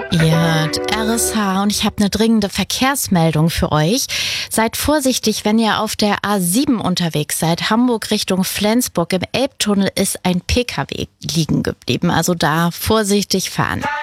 Ihr hört RSH und ich habe eine dringende Verkehrsmeldung für euch. Seid vorsichtig, wenn ihr auf der A7 unterwegs seid. Hamburg Richtung Flensburg. Im Elbtunnel ist ein PKW liegen geblieben. Also da vorsichtig fahren.